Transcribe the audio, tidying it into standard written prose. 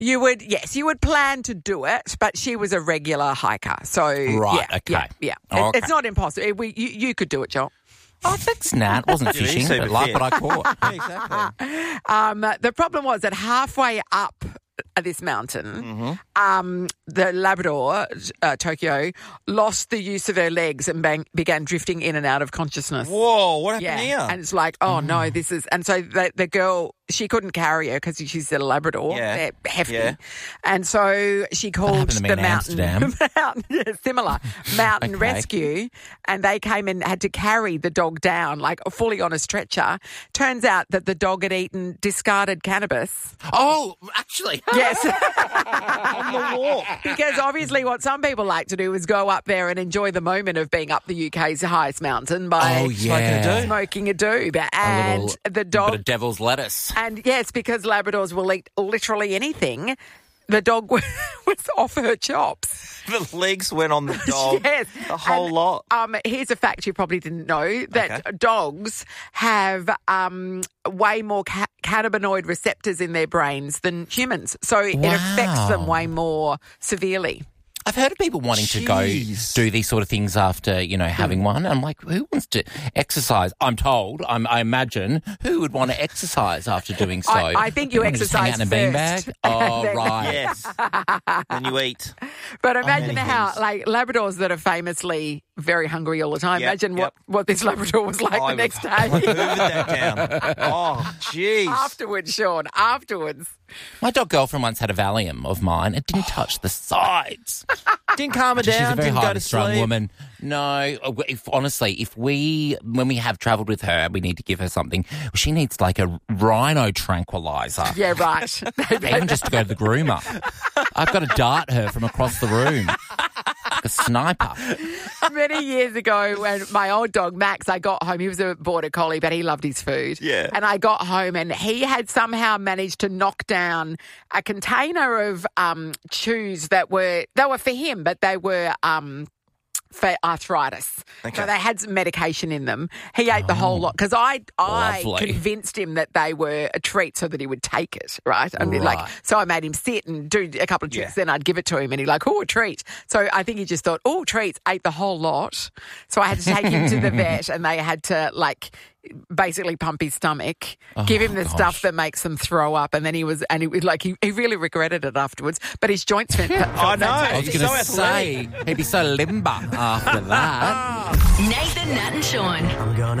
You would plan to do it, but she was a regular hiker. So, Right, yeah, okay. Yeah. Okay. It's not impossible. You could do it, Joel. Oh, thanks, Nat. Wasn't Yeah, fishing, he's super but like fit. what I caught. Yeah, exactly. The problem was that halfway up this mountain, the Labrador, Tokyo, lost the use of her legs and began drifting in and out of consciousness. Whoa, what happened here? And it's like, oh no, this is... And so the girl, she couldn't carry her because she's a Labrador. Yeah. They're hefty. Yeah. And so she called happened to me the in mountain... Amsterdam. similar. Mountain Okay. Rescue. And they came and had to carry the dog down, like fully on a stretcher. Turns out that the dog had eaten discarded cannabis. Oh, actually. Yes. On the walk. Because obviously what some people like to do is go up there and enjoy the moment of being up the UK's highest mountain by Oh, yeah. smoking a doob. And little the Bit dog... of devil's lettuce. And yes, because Labradors will eat literally anything, the dog was off her chops. The legs went on the dog. Yes. The whole And, lot. Here's a fact you probably didn't know, that dogs have way more cannabinoid receptors in their brains than humans. So it affects them way more severely. I've heard of people wanting to go Jeez. do these sort of things after, having one. I'm like, who wants to exercise? I'm told, I imagine, who would want to exercise after doing so? I think you wanna just hang exercise out in a first. beanbag? Oh, Then- right. Yes. Then you eat. But imagine many how, things. like, Labradors that are famously very hungry all the time. Yep, Imagine yep. what this Labrador was like the next day. Hoovered that down. Oh, jeez. Afterwards, Sean, afterwards. My dog girlfriend once had a Valium of mine. It didn't touch the sides. Didn't calm her She's down. a very Didn't go highly to strung sleep. woman. No, when we have travelled with her, we need to give her something. She needs like a rhino tranquilizer. Yeah, right. Even just to go to the groomer. I've got to dart her from across the room. Like a sniper. Many years ago, when my old dog, Max, I got home, he was a border collie, but he loved his food. Yeah. And I got home and he had somehow managed to knock down a container of chews they were for him, but they were for arthritis. Okay. So they had some medication in them. He ate the whole lot because I Lovely. convinced him that they were a treat so that he would take it, right? I mean, Right. so I made him sit and do a couple of tricks, Yeah. then I'd give it to him and he'd like, oh, a treat. So I think he just thought, oh, treats, ate the whole lot. So I had to take him to the vet and they had to basically pump his stomach, give him the stuff that makes them throw up, and then he really regretted it afterwards. But his joints went. I know. I was He's going so to say, he'd be so limber after that. Nathan, Nat and Sean. I'm gonna